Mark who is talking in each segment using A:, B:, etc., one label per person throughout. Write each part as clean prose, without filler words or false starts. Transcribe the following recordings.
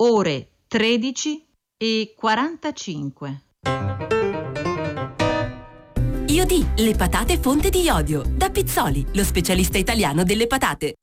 A: ore 13:45.
B: IOD, le patate fonte di iodio. Da Pizzoli, lo specialista italiano delle patate.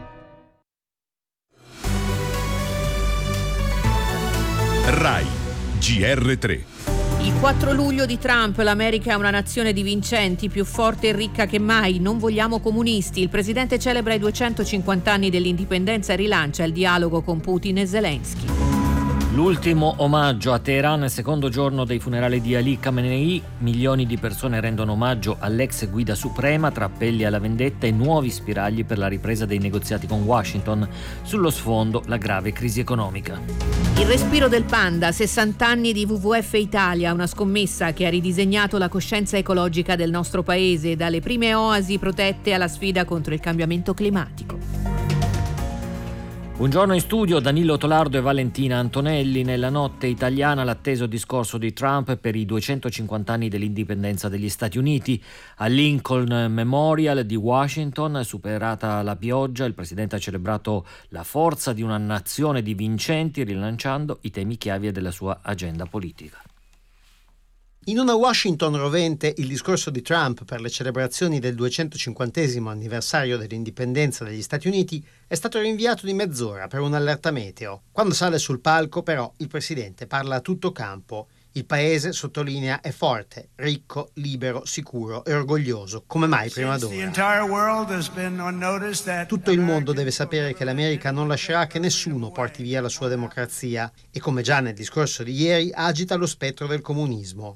C: RAI GR3.
D: Il 4 luglio di Trump, l'America è una nazione di vincenti, più forte e ricca che mai, non vogliamo comunisti. Il presidente celebra i 250 anni dell'indipendenza e rilancia il dialogo con Putin e Zelensky.
E: L'ultimo omaggio a Teheran, secondo giorno dei funerali di Ali Khamenei. Milioni di persone rendono omaggio all'ex guida suprema tra appelli alla vendetta e nuovi spiragli per la ripresa dei negoziati con Washington. Sullo sfondo la grave crisi economica.
D: Il respiro del panda, 60 anni di WWF Italia, una scommessa che ha ridisegnato la coscienza ecologica del nostro paese, dalle prime oasi protette alla sfida contro il cambiamento climatico.
E: Buongiorno in studio Danilo Tolardo e Valentina Antonelli. Nella notte italiana l'atteso discorso di Trump per i 250 anni dell'indipendenza degli Stati Uniti. Al Lincoln Memorial di Washington, superata la pioggia, il presidente ha celebrato la forza di una nazione di vincenti, rilanciando i temi chiave della sua agenda politica.
F: In una Washington rovente, il discorso di Trump per le celebrazioni del 250° anniversario dell'indipendenza degli Stati Uniti è stato rinviato di mezz'ora per un'allerta meteo. Quando sale sul palco, però, il presidente parla a tutto campo. Il paese, sottolinea, è forte, ricco, libero, sicuro e orgoglioso, come mai prima d'ora. Tutto il mondo deve sapere che l'America non lascerà che nessuno porti via la sua democrazia e, come già nel discorso di ieri, agita lo spettro del comunismo.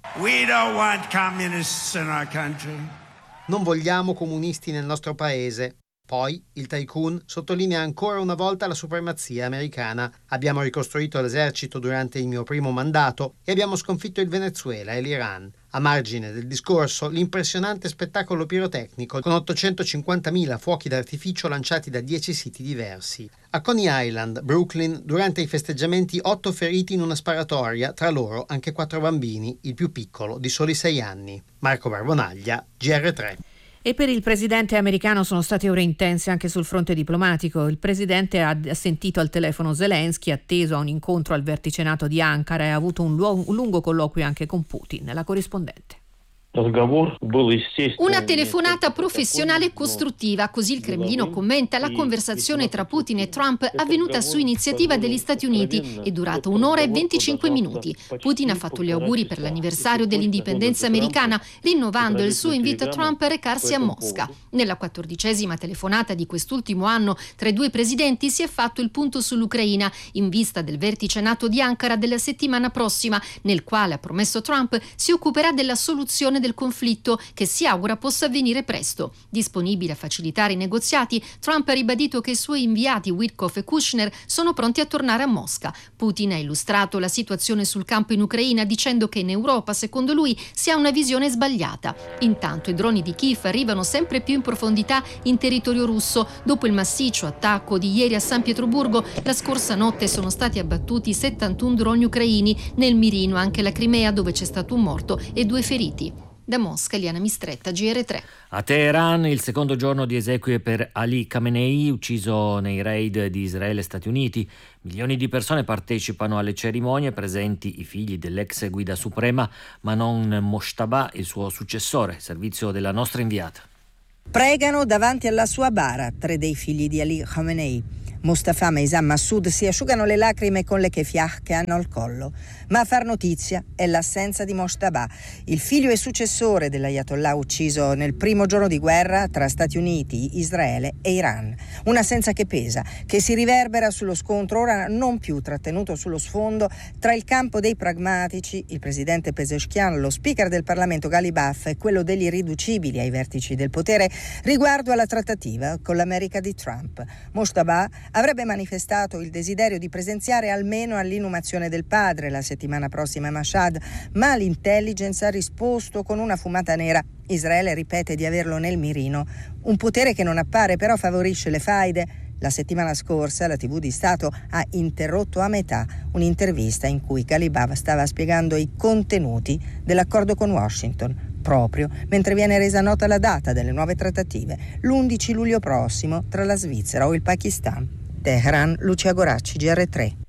F: Non vogliamo comunisti nel nostro paese. Poi il tycoon sottolinea ancora una volta la supremazia americana. Abbiamo ricostruito l'esercito durante il mio primo mandato e abbiamo sconfitto il Venezuela e l'Iran. A margine del discorso, l'impressionante spettacolo pirotecnico con 850.000 fuochi d'artificio lanciati da 10 siti diversi. A Coney Island, Brooklyn, durante i festeggiamenti 8 feriti in una sparatoria, tra loro anche 4 bambini, il più piccolo di soli 6 anni. Marco Barbonaglia, GR3.
D: E per il presidente americano sono state ore intense anche sul fronte diplomatico. Il presidente ha sentito al telefono Zelensky, atteso a un incontro al vertice NATO di Ankara, e ha avuto un lungo colloquio anche con Putin. La corrispondente.
G: Una telefonata professionale e costruttiva, così il Cremlino commenta la conversazione tra Putin e Trump avvenuta su iniziativa degli Stati Uniti e durata 1 ora e 25 minuti. Putin ha fatto gli auguri per l'anniversario dell'indipendenza americana, rinnovando il suo invito a Trump a recarsi a Mosca. Nella 14ª telefonata di quest'ultimo anno tra i due presidenti si è fatto il punto sull'Ucraina, in vista del vertice NATO di Ankara della settimana prossima, nel quale, ha promesso Trump, si occuperà della soluzione del conflitto, che si augura possa avvenire presto. Disponibile a facilitare i negoziati, Trump ha ribadito che i suoi inviati Witkoff e Kushner sono pronti a tornare a Mosca. Putin ha illustrato la situazione sul campo in Ucraina dicendo che in Europa, secondo lui, si ha una visione sbagliata. Intanto i droni di Kiev arrivano sempre più in profondità in territorio russo. Dopo il massiccio attacco di ieri a San Pietroburgo, la scorsa notte sono stati abbattuti 71 droni ucraini, nel mirino anche la Crimea, dove c'è stato un morto e 2 feriti. Da Mosca, Eliana Mistretta, GR3.
E: A Teheran, il secondo giorno di esequie per Ali Khamenei, ucciso nei raid di Israele e Stati Uniti. Milioni di persone partecipano alle cerimonie, presenti i figli dell'ex guida suprema, ma non Moshtaba, il suo successore, servizio della nostra inviata.
H: Pregano davanti alla sua bara 3 dei figli di Ali Khamenei. Mustafa, Meizan, Massoud si asciugano le lacrime con le kefiyah che hanno al collo. Ma a far notizia è l'assenza di Moshtaba, il figlio e successore dell'Ayatollah ucciso nel primo giorno di guerra tra Stati Uniti, Israele e Iran. Un'assenza che pesa, che si riverbera sullo scontro ora non più trattenuto sullo sfondo tra il campo dei pragmatici, il presidente Pezeshkian, lo speaker del Parlamento Ghalibaf e quello degli irriducibili ai vertici del potere riguardo alla trattativa con l'America di Trump. Moshtaba avrebbe manifestato il desiderio di presenziare almeno all'inumazione del padre la settimana prossima a Mashhad, ma l'intelligence ha risposto con una fumata nera. Israele ripete di averlo nel mirino, un potere che non appare però favorisce le faide. La settimana scorsa la TV di Stato ha interrotto a metà un'intervista in cui Ghalibaf stava spiegando i contenuti dell'accordo con Washington, proprio mentre viene resa nota la data delle nuove trattative, l'11 luglio prossimo tra la Svizzera o il Pakistan. Teheran, Lucia Goracci, GR3.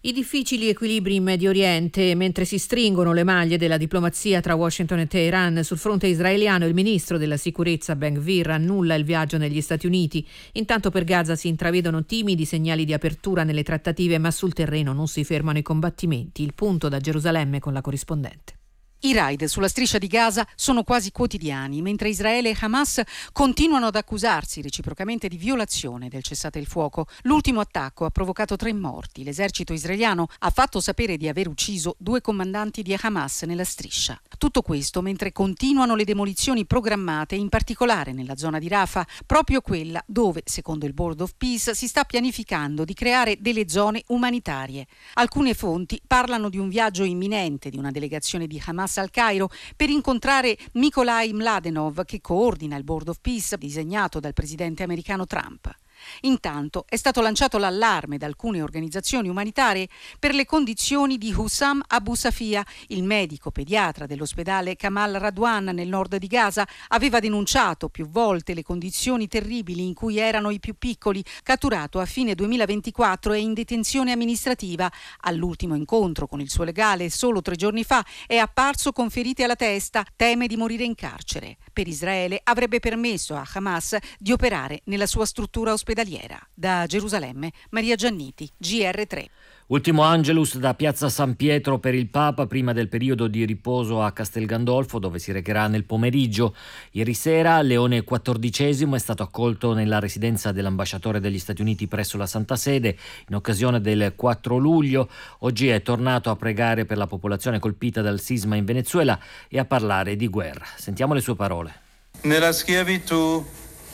D: I difficili equilibri in Medio Oriente. Mentre si stringono le maglie della diplomazia tra Washington e Teheran sul fronte israeliano, il ministro della sicurezza Ben-Gvir annulla il viaggio negli Stati Uniti. Intanto per Gaza si intravedono timidi segnali di apertura nelle trattative, ma sul terreno non si fermano i combattimenti. Il punto da Gerusalemme con la corrispondente.
A: I raid sulla striscia di Gaza sono quasi quotidiani, mentre Israele e Hamas continuano ad accusarsi reciprocamente di violazione del cessate il fuoco. L'ultimo attacco ha provocato 3 morti. L'esercito israeliano ha fatto sapere di aver ucciso 2 comandanti di Hamas nella striscia. Tutto questo mentre continuano le demolizioni programmate, in particolare nella zona di Rafah, proprio quella dove, secondo il Board of Peace, si sta pianificando di creare delle zone umanitarie. Alcune fonti parlano di un viaggio imminente di una delegazione di Hamas al Cairo per incontrare Mykolai Mladenov, che coordina il Board of Peace disegnato dal presidente americano Trump. Intanto è stato lanciato l'allarme da alcune organizzazioni umanitarie per le condizioni di Hussam Abu Safia, il medico pediatra dell'ospedale Kamal Radwan nel nord di Gaza. Aveva denunciato più volte le condizioni terribili in cui erano i più piccoli, catturato a fine 2024 e in detenzione amministrativa. All'ultimo incontro con il suo legale solo 3 giorni fa è apparso con ferite alla testa, teme di morire in carcere. Per Israele avrebbe permesso a Hamas di operare nella sua struttura ospedaliera. Da Gerusalemme, Maria Gianniti, GR3.
E: Ultimo Angelus da Piazza San Pietro per il Papa prima del periodo di riposo a Castel Gandolfo, dove si recherà nel pomeriggio. Ieri sera Leone XIV è stato accolto nella residenza dell'ambasciatore degli Stati Uniti presso la Santa Sede in occasione del 4 luglio. Oggi è tornato a pregare per la popolazione colpita dal sisma in Venezuela e a parlare di guerra. Sentiamo le sue parole.
I: Nella schiavitù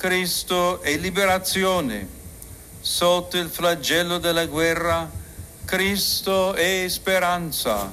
I: Cristo è liberazione. Sotto il flagello della guerra, Cristo è speranza.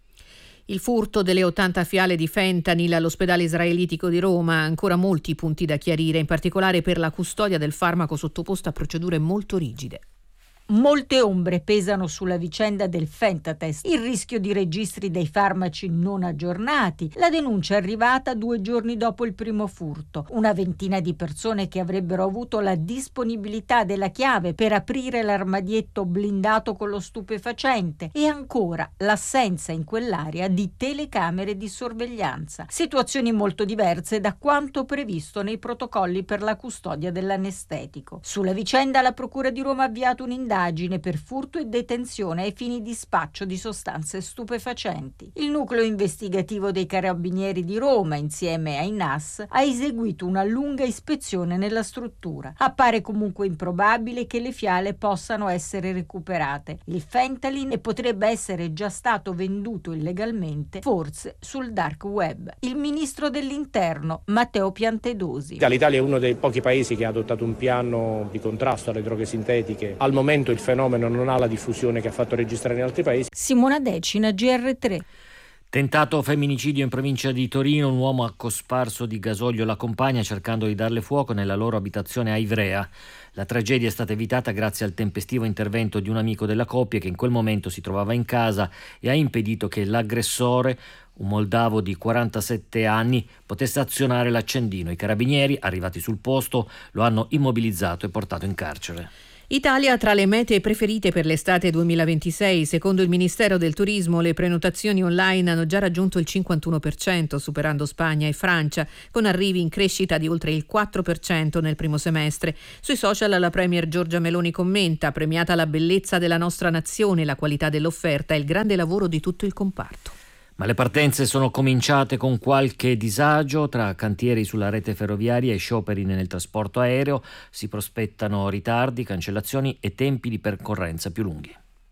D: Il furto delle 80 fiale di fentanyl all'ospedale israelitico di Roma, ancora molti punti da chiarire, in particolare per la custodia del farmaco sottoposto a procedure molto rigide.
J: Molte ombre pesano sulla vicenda del Fentatest, il rischio di registri dei farmaci non aggiornati, la denuncia è arrivata 2 giorni dopo il primo furto, una ventina di persone che avrebbero avuto la disponibilità della chiave per aprire l'armadietto blindato con lo stupefacente e ancora l'assenza in quell'area di telecamere di sorveglianza, situazioni molto diverse da quanto previsto nei protocolli per la custodia dell'anestetico. Sulla vicenda la Procura di Roma ha avviato un'indagine per furto e detenzione ai fini di spaccio di sostanze stupefacenti. Il nucleo investigativo dei Carabinieri di Roma, insieme ai NAS, ha eseguito una lunga ispezione nella struttura. Appare comunque improbabile che le fiale possano essere recuperate. Il fentanyl potrebbe essere già stato venduto illegalmente, forse sul dark web. Il ministro dell'Interno, Matteo Piantedosi.
K: L'Italia è uno dei pochi paesi che ha adottato un piano di contrasto alle droghe sintetiche. Al momento il fenomeno non ha la diffusione che ha fatto registrare in altri paesi.
J: Simona Decina, GR3.
E: Tentato femminicidio in provincia di Torino, un uomo ha cosparso di gasolio la compagna cercando di darle fuoco nella loro abitazione a Ivrea. La tragedia è stata evitata grazie al tempestivo intervento di un amico della coppia che in quel momento si trovava in casa e ha impedito che l'aggressore, un moldavo di 47 anni, potesse azionare l'accendino. I carabinieri, arrivati sul posto, lo hanno immobilizzato e portato in carcere.
D: Italia tra le mete preferite per l'estate 2026. Secondo il Ministero del Turismo, le prenotazioni online hanno già raggiunto il 51%, superando Spagna e Francia, con arrivi in crescita di oltre il 4% nel primo semestre. Sui social la premier Giorgia Meloni commenta: premiata la bellezza della nostra nazione, la qualità dell'offerta e il grande lavoro di tutto il comparto.
E: Ma le partenze sono cominciate con qualche disagio tra cantieri sulla rete ferroviaria e scioperi nel trasporto aereo. Si prospettano ritardi, cancellazioni e tempi di percorrenza più lunghi.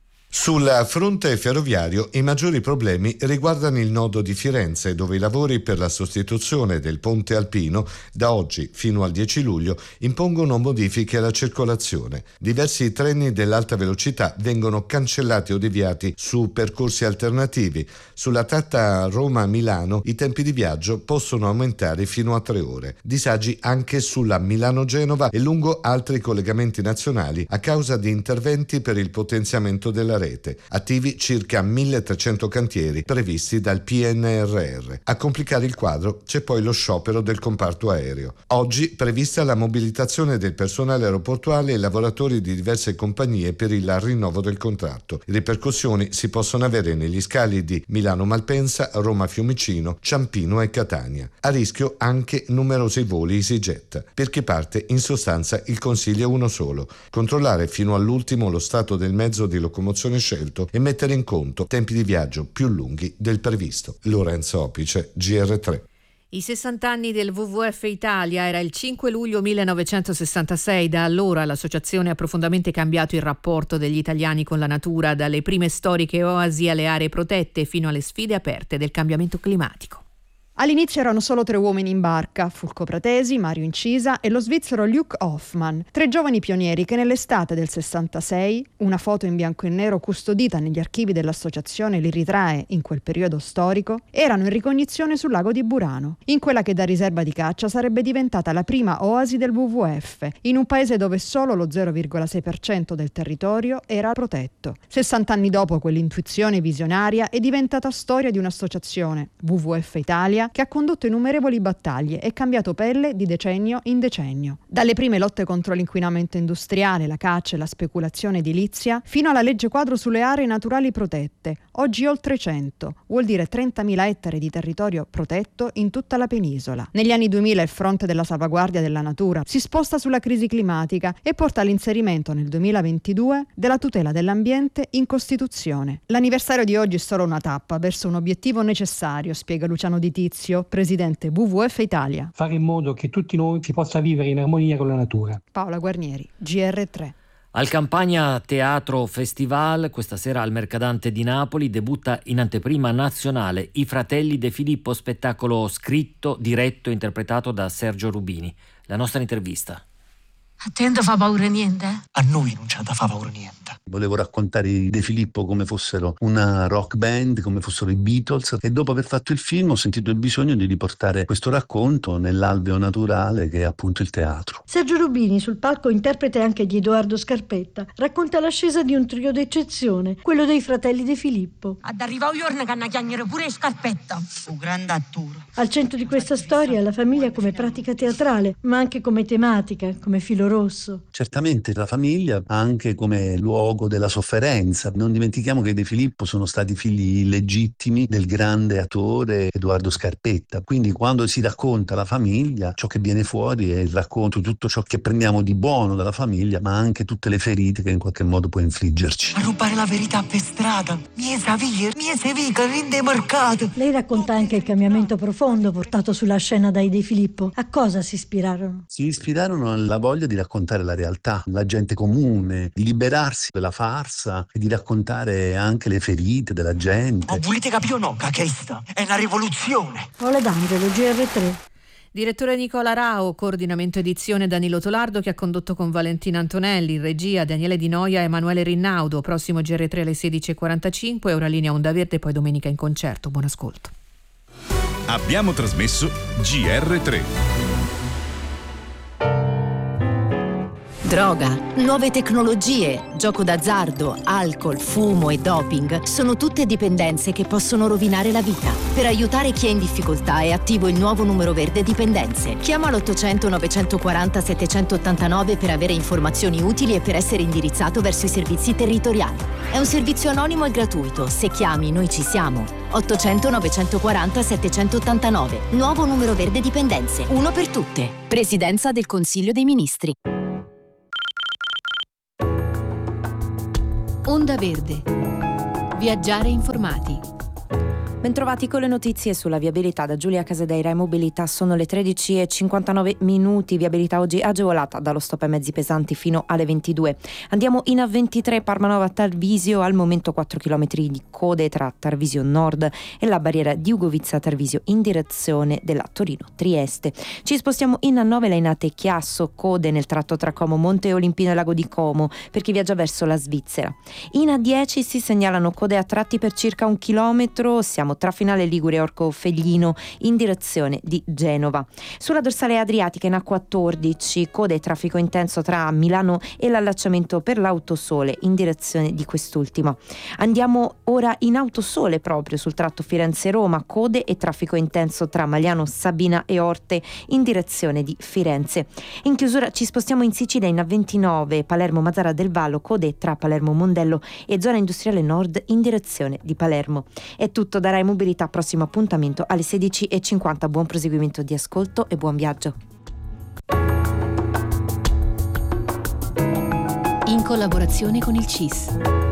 L: Sul fronte ferroviario i maggiori problemi riguardano il nodo di Firenze, dove i lavori per la sostituzione del ponte alpino da oggi fino al 10 luglio impongono modifiche alla circolazione. Diversi treni dell'alta velocità vengono cancellati o deviati su percorsi alternativi. Sulla tratta Roma-Milano i tempi di viaggio possono aumentare fino a 3 ore. Disagi anche sulla Milano-Genova e lungo altri collegamenti nazionali a causa di interventi per il potenziamento della rete rete, attivi circa 1.300 cantieri previsti dal PNRR. A complicare il quadro c'è poi lo sciopero del comparto aereo. Oggi prevista la mobilitazione del personale aeroportuale e lavoratori di diverse compagnie per il rinnovo del contratto. Ripercussioni si possono avere negli scali di Milano Malpensa, Roma Fiumicino, Ciampino e Catania. A rischio anche numerosi voli EasyJet, perché parte in sostanza il consiglio è uno solo: controllare fino all'ultimo lo stato del mezzo di locomozione scelto e mettere in conto tempi di viaggio più lunghi del previsto. Lorenzo Opice, GR3.
D: I 60 anni del WWF Italia era il 5 luglio 1966. Da allora l'associazione ha profondamente cambiato il rapporto degli italiani con la natura, dalle prime storiche oasi alle aree protette fino alle sfide aperte del cambiamento climatico.
M: All'inizio erano solo 3 uomini in barca: Fulco Pratesi, Mario Incisa e lo svizzero Luc Hoffmann, 3 giovani pionieri che nell'estate del 66, una foto in bianco e nero custodita negli archivi dell'associazione li ritrae in quel periodo storico, erano in ricognizione sul lago di Burano, in quella che da riserva di caccia sarebbe diventata la prima oasi del WWF, in un paese dove solo lo 0,6% del territorio era protetto. 60 anni dopo quell'intuizione visionaria è diventata storia di un'associazione, WWF Italia, che ha condotto innumerevoli battaglie e cambiato pelle di decennio in decennio. Dalle prime lotte contro l'inquinamento industriale, la caccia e la speculazione edilizia, fino alla legge quadro sulle aree naturali protette, oggi oltre 100, vuol dire 30.000 ettari di territorio protetto in tutta la penisola. Negli anni 2000 il fronte della salvaguardia della natura si sposta sulla crisi climatica e porta all'inserimento nel 2022 della tutela dell'ambiente in Costituzione. L'anniversario di oggi è solo una tappa verso un obiettivo necessario, spiega Luciano Di Tizio, presidente WWF Italia.
N: Fare in modo che tutti noi si possa vivere in armonia con la natura.
M: Paola Guarnieri, GR3.
E: Al Campania Teatro Festival, questa sera al Mercadante di Napoli, debutta in anteprima nazionale I Fratelli De Filippo, spettacolo scritto, diretto e interpretato da Sergio Rubini. La nostra intervista.
O: A te non fa paura niente?
P: A noi non c'ha da fa paura niente. Volevo raccontare i De Filippo come fossero una rock band, come fossero i Beatles, e dopo aver fatto il film ho sentito il bisogno di riportare questo racconto nell'alveo naturale che è appunto il teatro.
O: Sergio Rubini, sul palco interprete anche di Edoardo Scarpetta, racconta l'ascesa di un trio d'eccezione, quello dei Fratelli De Filippo.
Q: Ad arrivare un giorno che hanno chiamare pure Scarpetta. Un grande attore.
O: Al centro di questa storia la famiglia come pratica teatrale, ma anche come tematica, come filo rosso.
P: Certamente la famiglia anche come luogo della sofferenza. Non dimentichiamo che De Filippo sono stati figli illegittimi del grande attore Edoardo Scarpetta, quindi quando si racconta la famiglia ciò che viene fuori è il racconto di tutto ciò che prendiamo di buono dalla famiglia, ma anche tutte le ferite che in qualche modo può infliggerci.
Q: A rubare la verità per strada, miesa vica, rindemarcato.
O: Lei racconta anche il cambiamento profondo portato sulla scena dai De Filippo. A cosa si ispirarono?
P: Si ispirarono alla voglia di raccontare la realtà, la gente comune, di liberarsi della farsa e di raccontare anche le ferite della gente.
Q: Ma volete capire o no che questa è una rivoluzione?
O: Ola D'Angelo, GR3.
D: Direttore Nicola Rao, coordinamento edizione Danilo Tolardo che ha condotto con Valentina Antonelli, in regia Daniele Di Noia e Emanuele Rinnaudo. Prossimo GR3 alle 16.45, ora linea Onda Verde, poi domenica in concerto. Buon ascolto.
C: Abbiamo trasmesso GR3.
B: Droga, nuove tecnologie, gioco d'azzardo, alcol, fumo e doping sono tutte dipendenze che possono rovinare la vita. Per aiutare chi è in difficoltà è attivo il nuovo numero verde dipendenze. Chiama l'800 940 789 per avere informazioni utili e per essere indirizzato verso i servizi territoriali. È un servizio anonimo e gratuito. Se chiami, noi ci siamo. 800 940 789. Nuovo numero verde dipendenze. Uno per tutte. Presidenza del Consiglio dei Ministri. Onda Verde. Viaggiare informati.
R: Bentrovati con le notizie sulla viabilità da Giulia Casadeira e Mobilità. Sono le 13:59 minuti. Viabilità oggi agevolata dallo stop ai mezzi pesanti fino alle 22. Andiamo in A23 Parmanova-Tarvisio, al momento 4 km di code tra Tarvisio Nord e la barriera di Ugovizza-Tarvisio in direzione della Torino-Trieste. Ci spostiamo in A9 Lainate-Chiasso, code nel tratto tra Como Monte Olimpino e Lago di Como per chi viaggia verso la Svizzera. In A10 si segnalano code a tratti per circa 1 chilometro. Siamo spostiamo tra Finale Ligure e Orco Feglino in direzione di Genova. Sulla dorsale adriatica in A14 code e traffico intenso tra Milano e l'allacciamento per l'Autosole in direzione di quest'ultimo. Andiamo ora in Autosole proprio sul tratto Firenze-Roma, code e traffico intenso tra Magliano, Sabina e Orte in direzione di Firenze. In chiusura ci spostiamo in Sicilia in A29 Palermo-Mazara del Vallo, code tra Palermo-Mondello e zona industriale nord in direzione di Palermo. È tutto da Rai Mobilità, prossimo appuntamento alle 16:50. Buon proseguimento di ascolto e buon viaggio.
B: In collaborazione con il CIS.